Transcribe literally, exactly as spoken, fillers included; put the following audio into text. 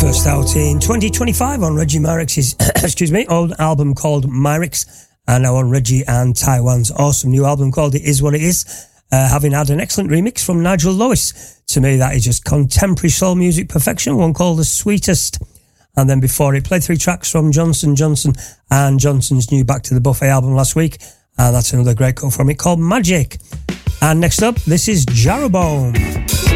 first out in twenty twenty-five on Reggie Myrick's excuse me, old album called Myrick's, and now on Reggie and Taiwan's awesome new album called It Is What It Is, uh, having had an excellent remix from Nigel Lewis. To me, that is just contemporary soul music perfection, one called The Sweetest. And then before it, played three tracks from Johnson Johnson and Johnson's new Back to the Buffet album last week, and that's another great cut from it called Magic. And next up, this is Jarrowbone.